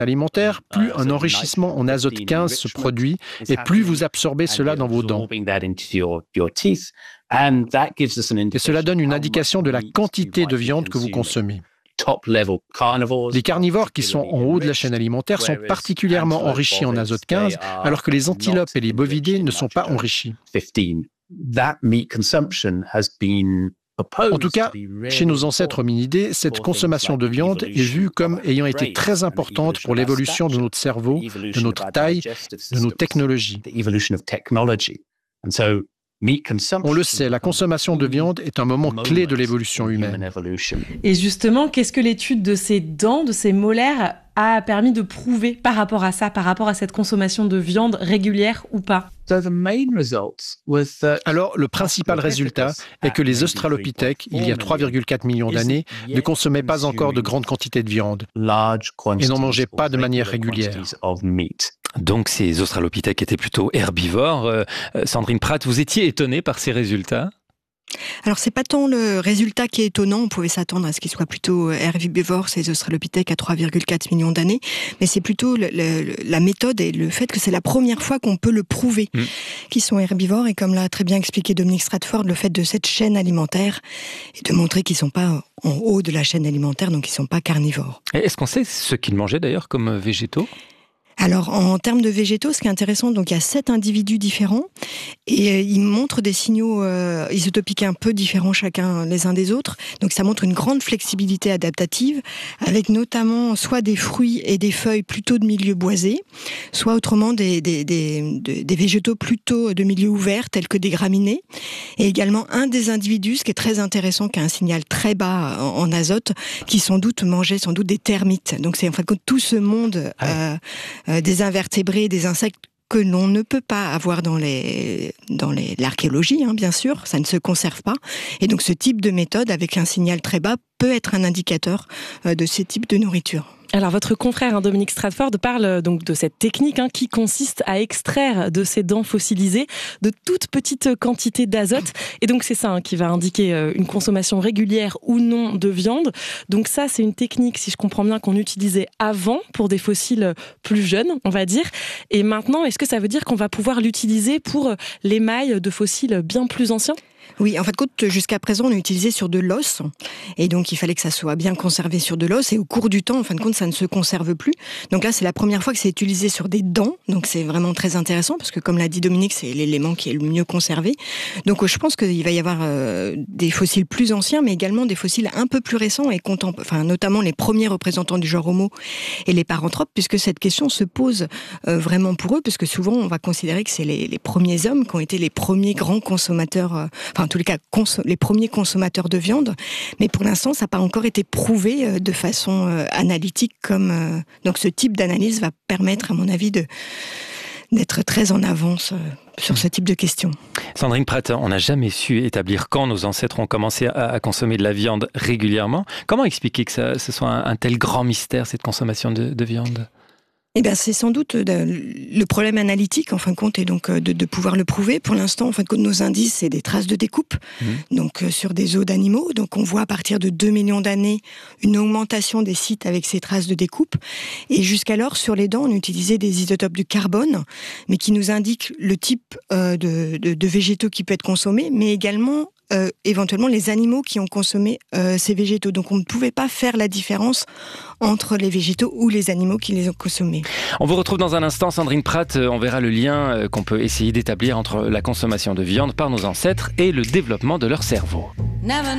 alimentaire, plus un enrichissement en azote 15 se produit et plus vous absorbez cela dans vos dents. Et cela donne une indication de la quantité de viande que vous consommez. Les carnivores qui sont en haut de la chaîne alimentaire sont particulièrement enrichis en azote 15, alors que les antilopes et les bovidés ne sont pas enrichis. En tout cas, chez nos ancêtres hominidés, cette consommation de viande est vue comme ayant été très importante pour l'évolution de notre cerveau, de notre taille, de nos technologies. On le sait, la consommation de viande est un moment clé de l'évolution humaine. Et justement, qu'est-ce que l'étude de ces dents, de ces molaires, a permis de prouver par rapport à ça, par rapport à cette consommation de viande régulière ou pas ? Alors, le principal résultat est que les australopithèques, il y a 3,4 millions d'années, ne consommaient pas encore de grandes quantités de viande et n'en mangeaient pas de manière régulière. Donc ces australopithèques étaient plutôt herbivores. Sandrine Pratt, vous étiez étonnée par ces résultats ? Alors, c'est pas tant le résultat qui est étonnant, on pouvait s'attendre à ce qu'ils soient plutôt herbivores, ces australopithèques à 3,4 millions d'années, mais c'est plutôt la méthode et le fait que c'est la première fois qu'on peut le prouver, qu'ils sont herbivores, et comme l'a très bien expliqué Dominique Stratford, le fait de cette chaîne alimentaire, et de montrer qu'ils sont pas en haut de la chaîne alimentaire, donc ils sont pas carnivores. Et est-ce qu'on sait ce qu'ils mangeaient d'ailleurs comme végétaux ? Alors, en termes de végétaux, ce qui est intéressant, donc il y a 7 individus différents et ils montrent des signaux isotopiques un peu différents chacun les uns des autres. Donc, ça montre une grande flexibilité adaptative avec notamment soit des fruits et des feuilles plutôt de milieu boisé, soit autrement des végétaux plutôt de milieu ouvert tels que des graminées. Et également un des individus, ce qui est très intéressant, qui a un signal très bas en azote, qui sans doute mangeait des termites. Donc, c'est en fait tout ce monde des invertébrés, des insectes que l'on ne peut pas avoir dans l'archéologie, bien sûr, ça ne se conserve pas. Et donc ce type de méthode, avec un signal très bas, peut être un indicateur de ces types de nourriture. Alors votre confrère Dominique Stratford parle donc de cette technique qui consiste à extraire de ces dents fossilisées de toutes petites quantités d'azote, et donc c'est ça qui va indiquer une consommation régulière ou non de viande. Donc ça, c'est une technique, si je comprends bien, qu'on utilisait avant pour des fossiles plus jeunes, on va dire, et maintenant, est-ce que ça veut dire qu'on va pouvoir l'utiliser pour l'émail de fossiles bien plus anciens ? Oui, en fait, jusqu'à présent, on utilisait sur de l'os, et donc il fallait que ça soit bien conservé sur de l'os, et au cours du temps, en fin de compte, ça ne se conserve plus. Donc là, c'est la première fois que c'est utilisé sur des dents, donc c'est vraiment très intéressant, parce que comme l'a dit Dominique, c'est l'élément qui est le mieux conservé. Donc je pense qu'il va y avoir des fossiles plus anciens, mais également des fossiles un peu plus récents, et notamment les premiers représentants du genre Homo et les paranthropes, puisque cette question se pose vraiment pour eux, parce que souvent, on va considérer que c'est les premiers hommes qui ont été les premiers grands consommateurs, en tous les cas, les premiers consommateurs de viande, mais pour l'instant, ça n'a pas encore été prouvé de façon analytique. Donc ce type d'analyse va permettre, à mon avis, d'être très en avance sur ce type de questions. Sandrine Pratt, on n'a jamais su établir quand nos ancêtres ont commencé à consommer de la viande régulièrement. Comment expliquer que ce soit un tel grand mystère, cette consommation de viande ? Eh bien, c'est sans doute le problème analytique, en fin de compte, et donc de pouvoir le prouver. Pour l'instant, en fin de compte, nos indices, c'est des traces de découpe, donc sur des os d'animaux. Donc, on voit à partir de 2 millions d'années une augmentation des sites avec ces traces de découpe. Et jusqu'alors, sur les dents, on utilisait des isotopes du carbone, mais qui nous indiquent le type de végétaux qui peut être consommé, mais également éventuellement les animaux qui ont consommé ces végétaux. Donc on ne pouvait pas faire la différence entre les végétaux ou les animaux qui les ont consommés. On vous retrouve dans un instant, Sandrine Pratt. On verra le lien qu'on peut essayer d'établir entre la consommation de viande par nos ancêtres et le développement de leur cerveau.